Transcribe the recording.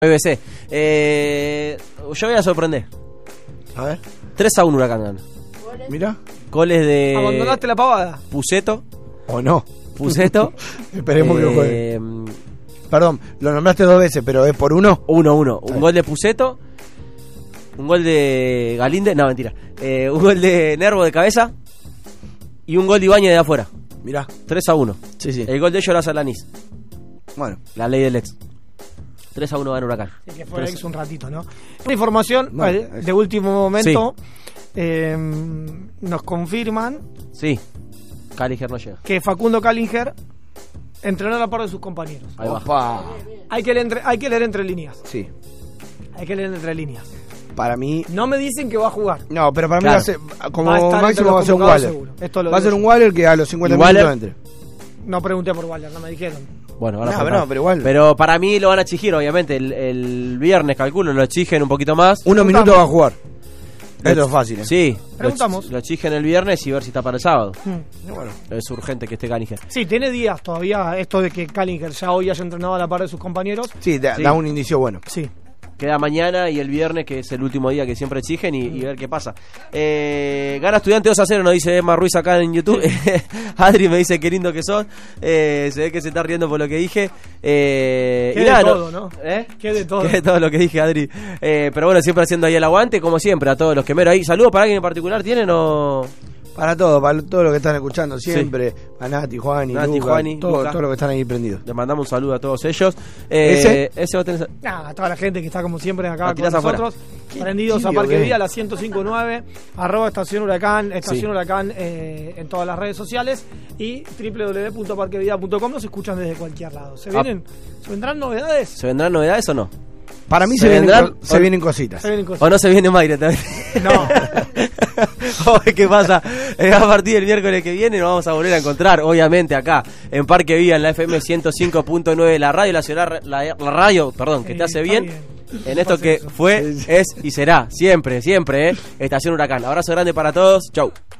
BBC. Yo voy a sorprender. A ver. 3-1 Huracán gana. Mira. Goles de... ¿Abandonaste la pavada? Puceto. ¿O no? Puceto. Esperemos que lo juegue. Perdón, lo nombraste 2 veces, pero ¿es por 1? 1-1. Un gol de Puceto. Un gol de Galinde. No, mentira. Un gol de Nervo de cabeza. Y un gol de Ibañez de afuera. Mirá. 3-1. Sí, sí. El gol de ellos lo hace Lanís. Bueno. La ley del ex. 3-1 gana Huracán. Sí, que fue ex un ratito, ¿no? Una información Bueno, de último momento. Sí. Nos confirman Sí. Calliger no llega. que Facundo Calliger entrenó a la par de sus compañeros. Ahí va. Opa. Hay que leer entre líneas. Sí. Hay que leer entre líneas. Para mí. No me dicen que va a jugar. No, pero para mí Claro. va a ser. Como Va a estar entre máximo los va a ser un convocados Waller. seguro. Esto lo Va a digo ser un yo. Waller que a los 50 ¿Y Waller? minutos entre. No pregunté por Waller, no me dijeron. Bueno, ahora No, por pero acá. no, pero igual. Pero para mí lo van a exigir, obviamente. El viernes, calculo, lo exigen un poquito más. Unos minutos va a jugar. Esto es fácil. Sí. Preguntamos. Lo exigen el viernes y ver si está para el sábado. Bueno. Es urgente que esté Calliger. Sí, tiene días todavía esto de que Calliger ya hoy haya entrenado a la par de sus compañeros. Sí, da Sí. un indicio bueno. Sí. Queda mañana y el viernes, que es el último día que siempre exigen, y ver qué pasa. Gana Estudiante 2-0, nos dice Emma Ruiz acá en YouTube. Adri me dice qué lindo que sos. Se ve que se está riendo por lo que dije. Qué Y de nada, todo, ¿no? ¿Eh? Qué de todo. Qué de todo lo que dije, Adri. Pero bueno, siempre haciendo ahí el aguante, como siempre, a todos los que mero ahí. Saludos para alguien en particular, ¿tienen o...? Para todos los que están escuchando siempre. A Nati, Juani, Nati, Luca, Juani, todo Luca. lo que están ahí prendidos. Les mandamos un saludo a todos ellos. ¿Ese? Ese tenés... Nada, a toda la gente que está como siempre acá La con tirás nosotros, prendidos a tibio Parque que Vida, es. la 1059, @Estación Huracán, Estación Sí. Huracán en todas las redes sociales y www.parquevida.com. Nos escuchan desde cualquier lado. ¿Se vendrán novedades? ¿Se vendrán novedades o no? Para mí ¿Se se vienen, vendrán? se vienen cositas. Se vienen cosas. ¿O no se viene más directamente? No. ¿Qué pasa? A partir del miércoles que viene nos vamos a volver a encontrar, obviamente, acá en Parque Vía, en la FM 105.9, la radio, la radio, perdón, que te hace Está bien. En esto que fue, es y será, siempre, Estación Huracán. Abrazo grande para todos, chau.